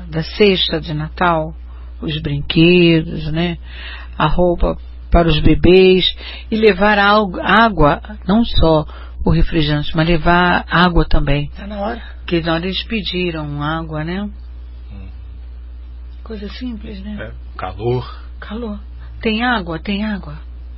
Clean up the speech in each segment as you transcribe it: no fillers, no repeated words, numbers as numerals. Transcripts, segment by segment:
da cesta de Natal, os brinquedos, né? A roupa para os bebês, e levar água, não só o refrigerante, mas levar água também. Está na hora. Porque na hora eles pediram água, né? Coisa simples, né? Calor. Tem água, tem água.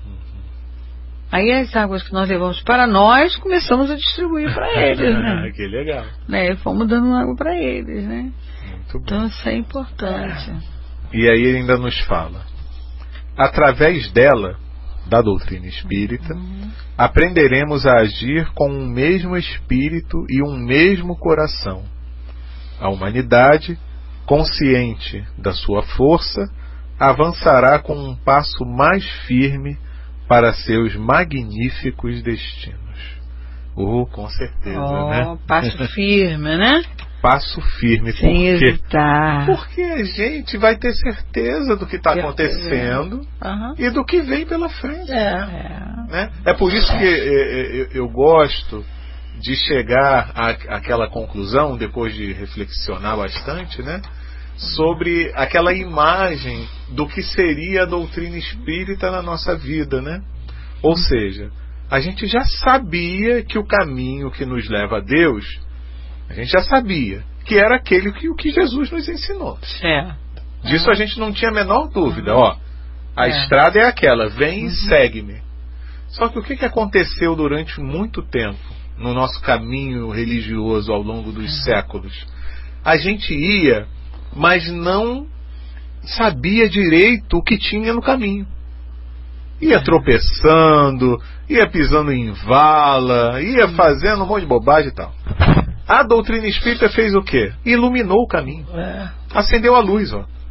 Aí as águas que nós levamos para nós, começamos a distribuir para eles, né? Que legal. Né? Fomos dando água para eles, né? Muito bom. Então isso é importante. E aí ele ainda nos fala: através dela, da doutrina espírita, aprenderemos a agir com um mesmo espírito e um mesmo coração. A humanidade, consciente da sua força, avançará com um passo mais firme para seus magníficos destinos. Com certeza, né? Passo firme, né? Passo firme. Sem hesitar. Porque a gente vai ter certeza do que está acontecendo e do que vem pela frente. Né? É por isso que eu gosto de chegar àquela conclusão, depois de reflexionar bastante, né? Sobre aquela imagem do que seria a doutrina espírita na nossa vida, né? Ou seja, a gente já sabia que o caminho que nos leva a Deus, a gente já sabia que era aquele que Jesus nos ensinou. Disso a gente não tinha a menor dúvida. A estrada é aquela, vem e segue-me. Só que o que aconteceu durante muito tempo no nosso caminho religioso ao longo dos séculos? A gente ia, mas não sabia direito o que tinha no caminho. Ia tropeçando, ia pisando em vala, ia fazendo um monte de bobagem e tal. A doutrina espírita fez o quê? Iluminou o caminho. Acendeu a luz,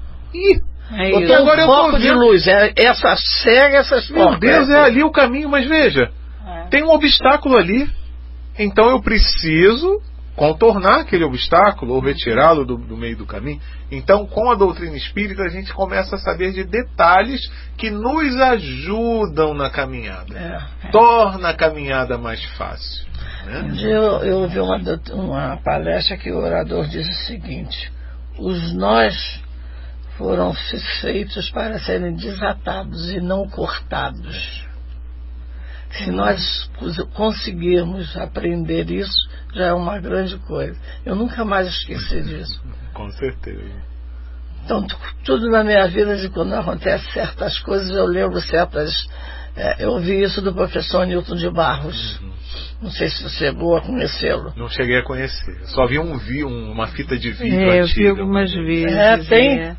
Porque agora eu tô de luz, essa cega, essas Meu Deus, é ali o caminho, mas veja, tem um obstáculo ali. Então eu preciso contornar aquele obstáculo ou retirá-lo do meio do caminho. Então, com a doutrina espírita, a gente começa a saber de detalhes que nos ajudam na caminhada. Torna a caminhada mais fácil. Né? Eu ouvi uma palestra que o orador diz o seguinte: os nós foram feitos para serem desatados e não cortados. Se nós conseguirmos aprender isso, já é uma grande coisa. Eu nunca mais esqueci disso. Com certeza. Então, tudo na minha vida, de quando acontece certas coisas, eu lembro certas... eu ouvi isso do professor Newton de Barros. Não sei se você chegou a conhecê-lo. Não cheguei a conhecer. Só vi uma fita de vídeo antiga. Eu vi algumas vezes. Tem...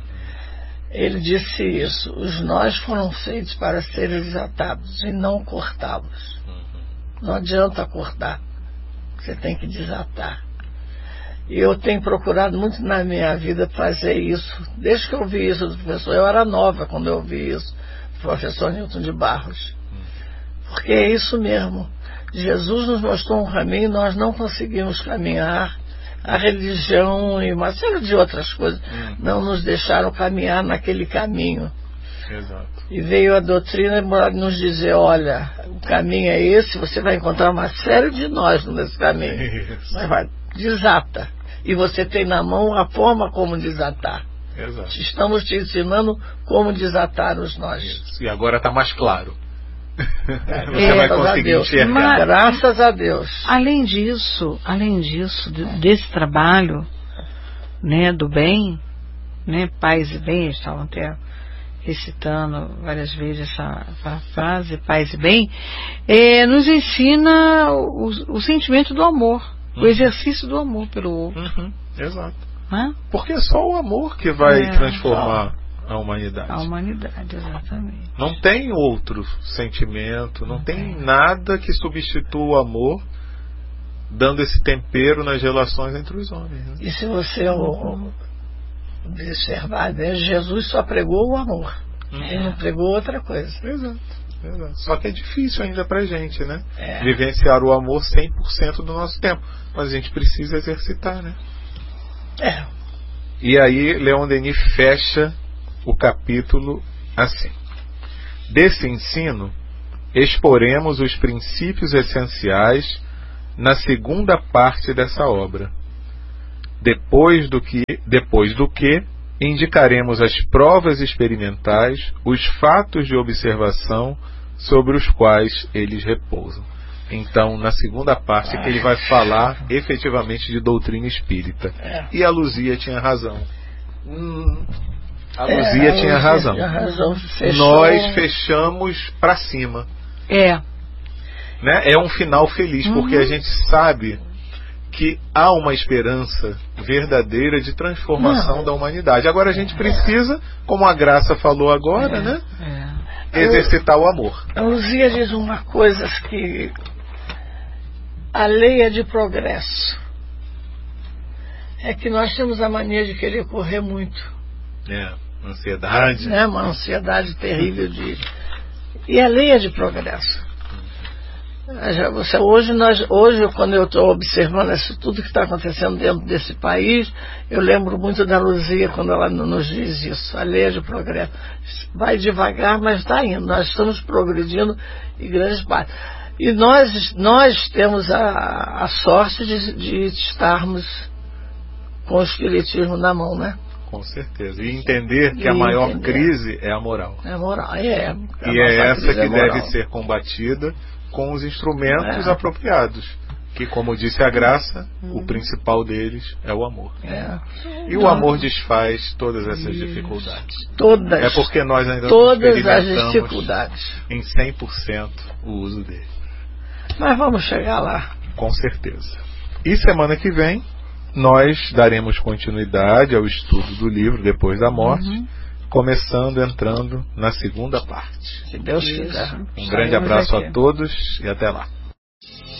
Ele disse isso: os nós foram feitos para serem desatados e não cortá-los. Não adianta cortar, você tem que desatar. E eu tenho procurado muito na minha vida fazer isso. Desde que eu ouvi isso do professor, eu era nova quando eu ouvi isso do professor Newton de Barros. Porque é isso mesmo. Jesus nos mostrou um caminho, nós não conseguimos caminhar. A religião e uma série de outras coisas não nos deixaram caminhar naquele caminho. Exato. E veio a doutrina nos dizer: olha, o caminho é esse, você vai encontrar uma série de nós nesse caminho. Mas vai, desata. E você tem na mão a forma como desatar. Exato. Estamos te ensinando como desatar os nós. Isso. E agora está mais claro. Você vai conseguir enxergar. Graças a Deus. Além disso, desse trabalho, né, do bem, né, paz e bem, eles estavam até recitando várias vezes essa frase, paz e bem, nos ensina o sentimento do amor, o exercício do amor pelo outro. Exato. Porque é só o amor que vai transformar a humanidade. A humanidade, exatamente. Não tem outro sentimento, não tem nada que substitua o amor, dando esse tempero nas relações entre os homens. Né? E se você observar, né, Jesus só pregou o amor. Ele não pregou outra coisa. Exato. Só que é difícil ainda pra gente, né? Vivenciar o amor 100% do nosso tempo. Mas a gente precisa exercitar, né? E aí Leon Denis fecha o capítulo assim: desse ensino exporemos os princípios essenciais na segunda parte dessa obra. Depois do que indicaremos as provas experimentais, os fatos de observação sobre os quais eles repousam. Então, na segunda parte, que ele vai falar efetivamente de doutrina espírita. E a Luzia tinha razão. A Luzia tinha razão. Nós fechamos para cima. Né? É um final feliz, porque a gente sabe que há uma esperança verdadeira de transformação da humanidade. Agora a gente precisa, como a Graça falou agora, né? Exercitar o amor. A Luzia diz uma coisa que a lei é de progresso. É que nós temos a mania de querer correr muito. Ansiedade. Uma ansiedade terrível e a lei é de progresso. Hoje, quando eu estou observando isso tudo que está acontecendo dentro desse país, eu lembro muito da Luzia quando ela nos diz isso. A lei é de progresso. Vai devagar, mas está indo. Nós estamos progredindo em grandes partes. E nós temos a sorte de estarmos com o espiritismo na mão, né? Com certeza. E entender que a maior crise é a moral. É a moral, E é essa que deve ser combatida com os instrumentos apropriados. Que, como disse a Graça, o principal deles é o amor. E o amor desfaz todas essas dificuldades. É porque nós ainda não experimentamos em 100% o uso dele. Mas vamos chegar lá. Com certeza. E semana que vem nós daremos continuidade ao estudo do livro Depois da Morte, entrando na segunda parte. Se Deus quiser. Um grande abraço a todos e até lá.